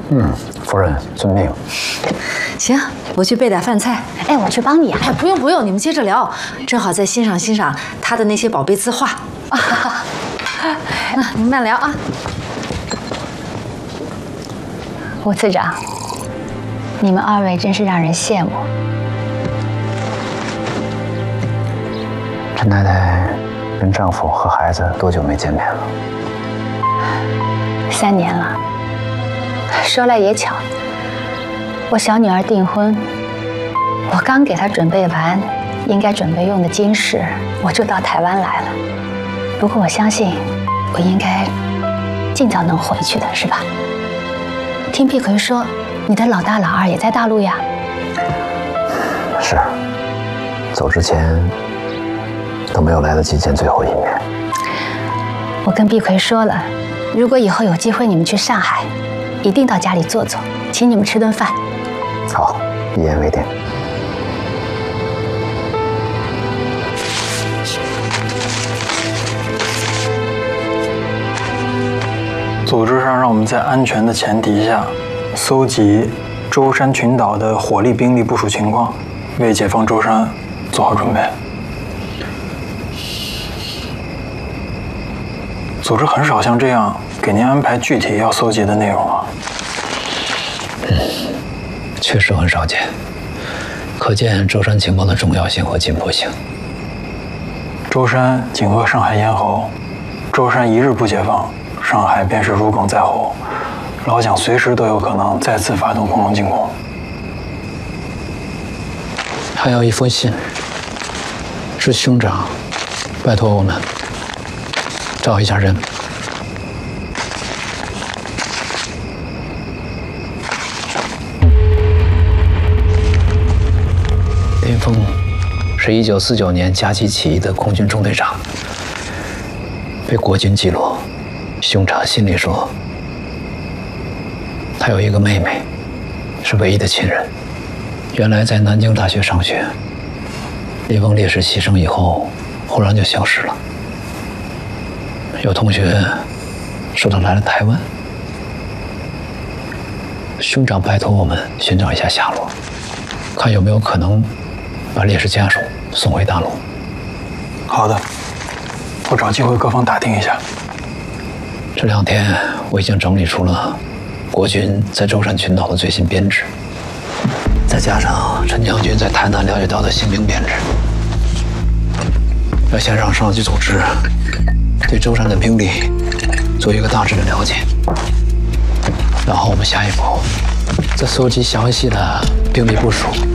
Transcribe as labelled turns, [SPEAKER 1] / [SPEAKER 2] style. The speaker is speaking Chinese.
[SPEAKER 1] 夫人遵命。
[SPEAKER 2] 行，我去备点饭菜。
[SPEAKER 3] 哎，我去帮你啊。
[SPEAKER 2] 哎，不用不用，你们接着聊，正好再欣赏欣赏他的那些宝贝字画。那你们慢聊啊。
[SPEAKER 3] 吴次长，你们二位真是让人羡慕。
[SPEAKER 1] 陈太太跟丈夫和孩子多久没见面了
[SPEAKER 3] ？3年了。说来也巧，我小女儿订婚，我刚给她准备完应该准备用的金饰，我就到台湾来了。不过我相信，我应该尽早能回去的，是吧？听碧奎说，你的老大老二也在大陆呀？
[SPEAKER 1] 是，走之前都没有来得及见最后一面。
[SPEAKER 3] 我跟碧奎说了，如果以后有机会你们去上海，一定到家里坐坐，请你们吃顿饭。
[SPEAKER 1] 好，一言为定。
[SPEAKER 4] 组织上让我们在安全的前提下，搜集舟山群岛的火力兵力部署情况，为解放舟山做好准备。组织很少像这样给您安排具体要搜集的内容啊。
[SPEAKER 1] 确实很少见，可见舟山情报的重要性和紧迫性。
[SPEAKER 4] 舟山紧扼上海咽喉，舟山一日不解放，上海便是如鲠在喉，老蒋随时都有可能再次发动空中进攻。
[SPEAKER 1] 还有一封信，是兄长拜托我们找一下人。林峰是1949年甲级起义的空军中队长，被国军击落。兄长信里说，他有一个妹妹，是唯一的亲人。原来在南京大学上学，林峰烈士牺牲以后，忽然就消失了。有同学说他来了台湾，兄长拜托我们寻找一下下落，看有没有可能把烈士家属送回大陆。
[SPEAKER 4] 好的，我找机会各方打听一下。
[SPEAKER 1] 这2天我已经整理出了国军在舟山群岛的最新编制，再加上陈将军在台南了解到的新兵编制，要先让上级组织对舟山的兵力做一个大致的了解，然后我们下一步再搜集详细的兵力部署。